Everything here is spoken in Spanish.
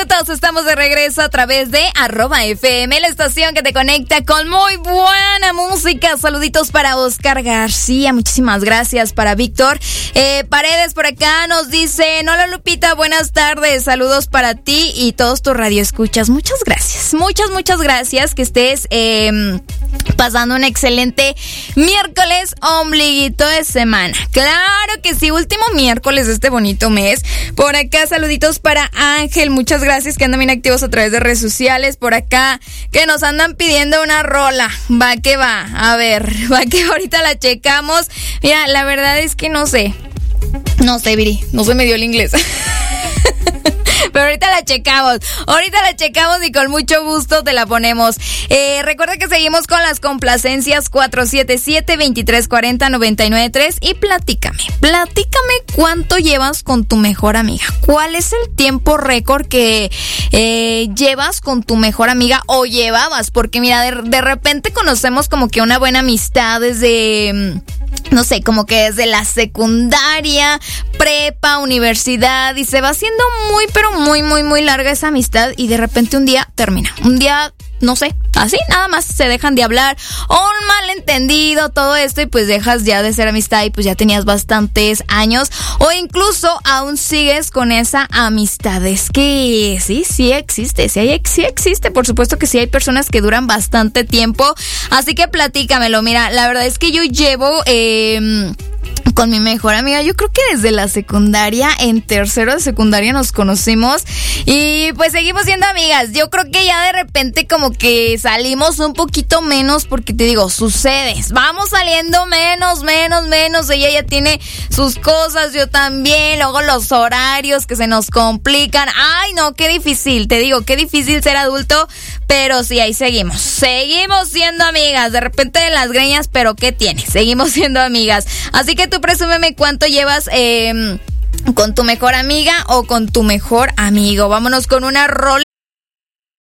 minutos, estamos de regreso a través de @FM, la estación que te conecta con muy buena música. Saluditos para Oscar García, muchísimas gracias. Para Víctor Paredes por acá nos dice: hola Lupita, buenas tardes, saludos para ti y todos tus radioescuchas. Muchas gracias, muchas gracias, que estés pasando un excelente miércoles, ombliguito de semana. Claro que sí, último miércoles de este bonito mes. Por acá saluditos para Ángel, muchas gracias, que andan bien activos a través de redes sociales. Por acá que nos andan pidiendo una rola. Va que va, a ver, va que ahorita la checamos. Mira, la verdad es que no sé, Viri, no se me dio el inglés. Pero ahorita la checamos y con mucho gusto te la ponemos. Recuerda que seguimos con las complacencias 477-2340-993 y platícame cuánto llevas con tu mejor amiga. ¿Cuál es el tiempo récord que llevas con tu mejor amiga o llevabas? Porque mira, de repente conocemos como que una buena amistad desde... no sé, como que desde la secundaria, prepa, universidad, y se va haciendo muy, pero muy larga esa amistad y de repente un día termina. Un día, no sé, así nada más se dejan de hablar, un malentendido, todo esto, y pues dejas ya de ser amistad y pues ya tenías bastantes años, o incluso aún sigues con esa amistad. Es que sí existe, por supuesto que sí hay personas que duran bastante tiempo, así que platícamelo. Mira, la verdad es que yo llevo... con mi mejor amiga, yo creo que desde la secundaria, en tercero de secundaria nos conocimos y pues seguimos siendo amigas. Yo creo que ya de repente como que salimos un poquito menos, porque te digo, sucede, vamos saliendo menos, ella ya tiene sus cosas, yo también, luego los horarios que se nos complican. Ay no, qué difícil, te digo, qué difícil ser adulto, pero sí, ahí seguimos siendo amigas, de repente de las greñas, pero ¿qué tiene? Seguimos siendo amigas, así que tú presúmeme cuánto llevas con tu mejor amiga o con tu mejor amigo. Vámonos con una rola